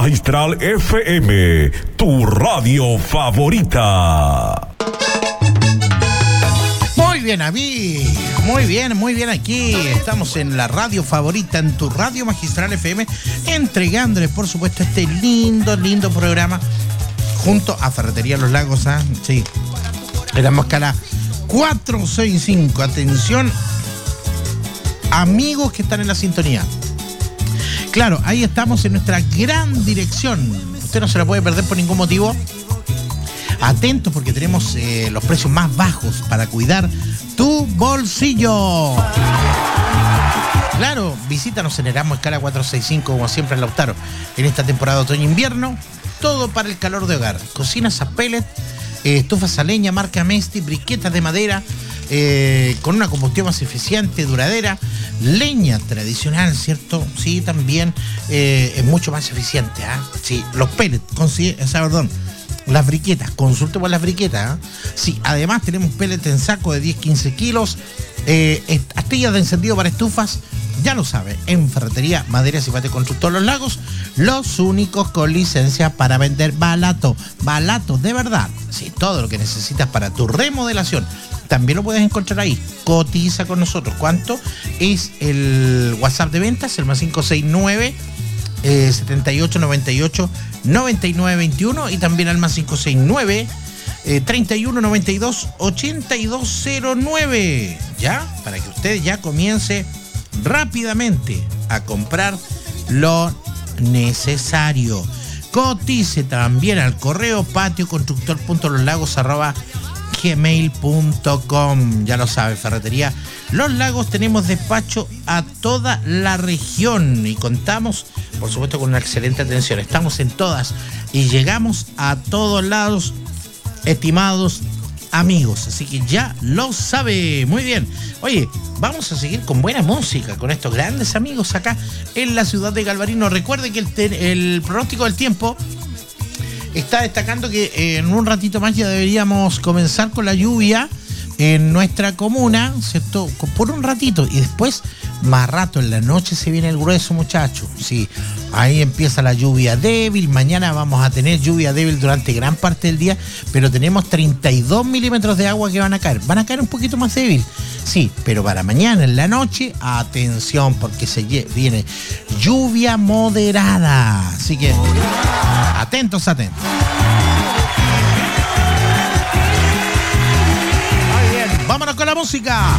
Magistral FM, tu radio favorita. Muy bien, amigos. Muy bien aquí. Estamos en la radio favorita, en tu radio Magistral FM, entregándoles, por supuesto, este lindo programa junto a Ferretería Los Lagos. Sí, éramos escala 465. Atención, amigos que están en la sintonía. Claro, ahí estamos en nuestra gran dirección. Usted no se la puede perder por ningún motivo. Atentos porque tenemos los precios más bajos para cuidar tu bolsillo. Claro, visítanos en Erasmo Escala 465, como siempre en Lautaro. En esta temporada otoño-invierno, todo para el calor de hogar. Cocinas a pellet, estufas a leña, marca Mesti, briquetas de madera, con una combustión más eficiente, duradera. Leña tradicional, ¿cierto? Sí, también es mucho más eficiente. Sí, los pellets, las briquetas, consulte por las briquetas. Sí, además tenemos pellets en saco de 10-15 kilos, astillas de encendido para estufas. Ya lo sabe, en Ferretería Maderas y Bate Constructor Los Lagos, los únicos con licencia para vender barato, de verdad. Sí, todo lo que necesitas para tu remodelación también lo puedes encontrar ahí. Cotiza con nosotros. ¿Cuánto es el WhatsApp de ventas? El más 569 78 98 99 21 y también al más 569 31 92 8209. ¿Ya? Para que usted ya comience rápidamente a comprar lo necesario. Cotice también al correo patioconstructor.loslagos@gmail.com. Ya lo sabe, Ferretería Los Lagos, tenemos despacho a toda la región y contamos, por supuesto, con una excelente atención. Estamos en todas y llegamos a todos lados, estimados amigos, así que ya lo sabe. Muy bien. Oye, vamos a seguir con buena música, con estos grandes amigos acá en la ciudad de Galvarino. Recuerde que el pronóstico del tiempo está destacando que en un ratito más ya deberíamos comenzar con la lluvia en nuestra comuna, ¿cierto? Por un ratito y después, más rato en la noche se viene el grueso, muchachos. Sí, ahí empieza la lluvia débil. Mañana vamos a tener lluvia débil durante gran parte del día, pero tenemos 32 milímetros de agua que van a caer. Van a caer un poquito más débil, sí, pero para mañana en la noche, atención, porque se viene lluvia moderada. Así que, atentos. Vámonos con la música.